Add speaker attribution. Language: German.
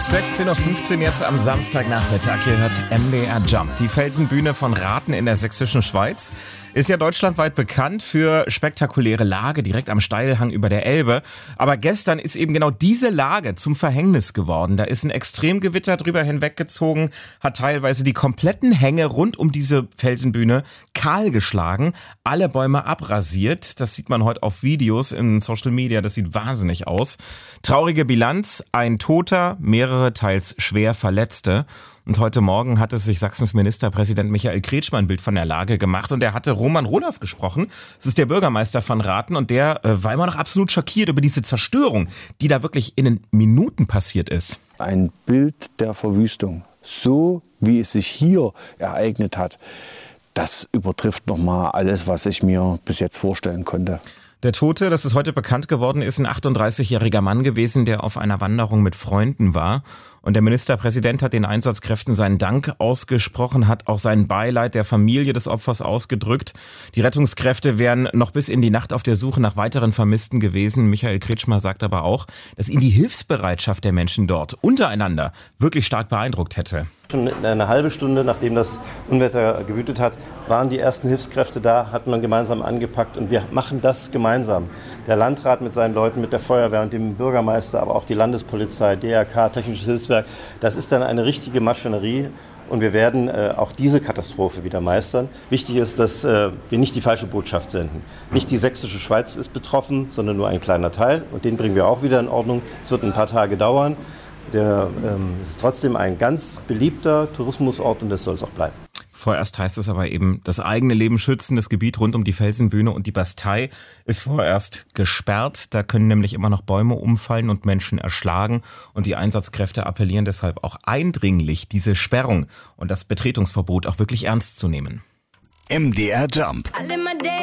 Speaker 1: 16.15 Uhr jetzt am Samstagnachmittag. Hier hört MDR Jump. Die Felsenbühne von Rathen in der sächsischen Schweiz ist ja deutschlandweit bekannt für spektakuläre Lage direkt am Steilhang über der Elbe. Aber gestern ist eben genau diese Lage zum Verhängnis geworden. Da ist ein Extremgewitter drüber hinweggezogen, hat teilweise die kompletten Hänge rund um diese Felsenbühne kahl geschlagen, alle Bäume abrasiert. Das sieht man heute auf Videos in Social Media. Das sieht wahnsinnig aus. Traurige Bilanz, ein Toter, mehrere teils schwer Verletzte. Und heute Morgen hatte sich Sachsens Ministerpräsident Michael Kretschmann ein Bild von der Lage gemacht und er hatte Roman Rudolph gesprochen. Das ist der Bürgermeister von Rathen und der war immer noch absolut schockiert über diese Zerstörung, die da wirklich in Minuten passiert ist.
Speaker 2: Ein Bild der Verwüstung, so wie es sich hier ereignet hat, das übertrifft nochmal alles, was ich mir bis jetzt vorstellen konnte.
Speaker 1: Der Tote, das ist heute bekannt geworden, ist ein 38-jähriger Mann gewesen, der auf einer Wanderung mit Freunden war. Und der Ministerpräsident hat den Einsatzkräften seinen Dank ausgesprochen, hat auch sein Beileid der Familie des Opfers ausgedrückt. Die Rettungskräfte wären noch bis in die Nacht auf der Suche nach weiteren Vermissten gewesen. Michael Kretschmann sagt aber auch, dass ihn die Hilfsbereitschaft der Menschen dort untereinander wirklich stark beeindruckt hätte.
Speaker 3: Schon eine halbe Stunde, nachdem das Unwetter gewütet hat, waren die ersten Hilfskräfte da, hatten man gemeinsam angepackt und wir machen das gemeinsam. Der Landrat mit seinen Leuten, mit der Feuerwehr und dem Bürgermeister, aber auch die Landespolizei, DRK, Technisches Hilfswerk, das ist dann eine richtige Maschinerie und wir werden auch diese Katastrophe wieder meistern. Wichtig ist, dass wir nicht die falsche Botschaft senden. Nicht die sächsische Schweiz ist betroffen, sondern nur ein kleiner Teil und den bringen wir auch wieder in Ordnung. Es wird ein paar Tage dauern. Der ist trotzdem ein ganz beliebter Tourismusort und das soll es auch bleiben.
Speaker 1: Vorerst heißt es aber eben, das eigene Leben schützen. Das Gebiet rund um die Felsenbühne und die Bastei ist vorerst gesperrt. Da können nämlich immer noch Bäume umfallen und Menschen erschlagen. Und die Einsatzkräfte appellieren deshalb auch eindringlich, diese Sperrung und das Betretungsverbot auch wirklich ernst zu nehmen.
Speaker 4: MDR Jump.